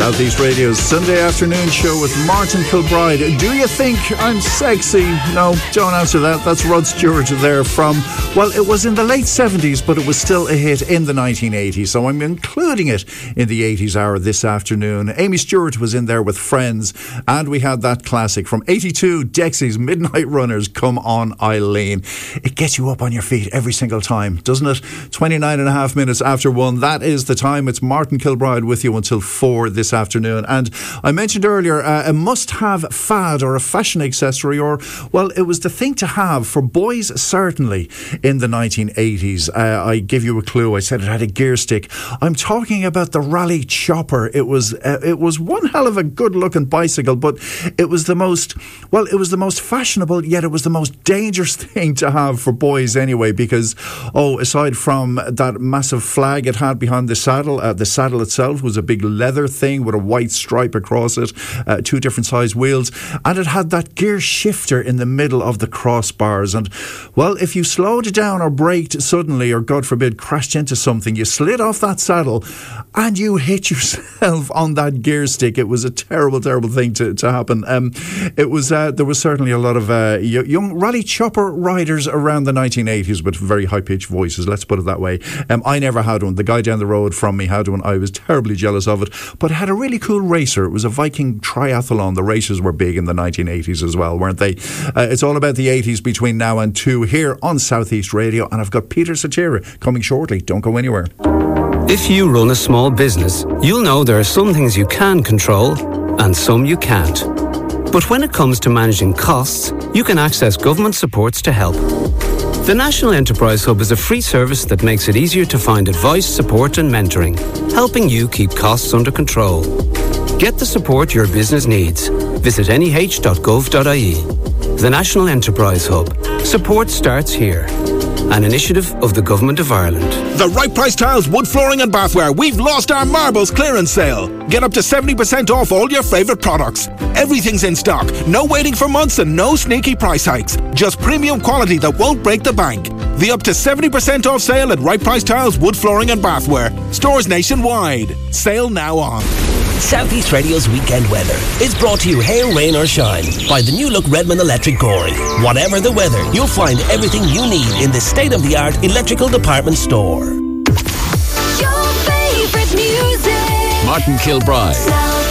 Southeast Radio's Sunday afternoon show with Martin Kilbride. Do you think I'm sexy? No, don't answer that. That's Rod Stewart there from, well, it was in the late 70s, but it was still a hit in the 1980s. So I'm including it in the 80s hour this afternoon. Amy Stewart was in there with Friends, and we had that classic from 82, Dexys, Midnight Runners, Come On Eileen. It gets you up on your feet every single time, doesn't it? 29 and a half minutes after 1. That is the time. It's Martin Kilbride with you until 4 this afternoon. And I mentioned earlier a must-have fad or a fashion accessory, or, well, it was the thing to have for boys, certainly, in the 1980s. I give you a clue. I said it had a gear stick. I'm talking about the Raleigh Chopper. It was one hell of a good-looking bicycle, but it was the most fashionable, yet it was the most dangerous thing to have for boys anyway, because, aside from that massive flag it had behind the saddle itself was a big leather thing with a white stripe across it, 2 different size wheels, and it had that gear shifter in the middle of the crossbars. And, well, if you slowed down or braked suddenly, or God forbid crashed into something, you slid off that saddle and you hit yourself on that gear stick. It was a terrible, terrible thing to happen. There was certainly a lot of young Raleigh Chopper riders around the 1980s with very high-pitched voices, let's put it that way. I never had one. The guy down the road from me had one. I was terribly jealous of it, but it had a really cool racer. It was a Viking triathlon. The races were big in the 1980s as well, weren't they? It's all about the 80s between now and 2 here on Southeast Radio, and I've got Peter Satira coming shortly. Don't go anywhere. If you run a small business, you'll know there are some things you can control and some you can't. But when it comes to managing costs, you can access government supports to help. The National Enterprise Hub is a free service that makes it easier to find advice, support and mentoring, helping you keep costs under control. Get the support your business needs. Visit neh.gov.ie. The National Enterprise Hub. Support starts here. An initiative of the Government of Ireland. The Right Price Tiles, Wood Flooring and Bathware. We've lost our marbles clearance sale. Get up to 70% off all your favourite products. Everything's in stock. No waiting for months and no sneaky price hikes. Just premium quality that won't break the bank. The up to 70% off sale at Right Price Tiles, Wood Flooring and Bathware. Stores nationwide. Sale now on. Southeast Radio's weekend weather is brought to you, hail, rain or shine, by the new look Redmond Electric Gorey. Whatever the weather, you'll find everything you need in this state-of-the-art electrical department store. Your favorite music. Martin Kilbride.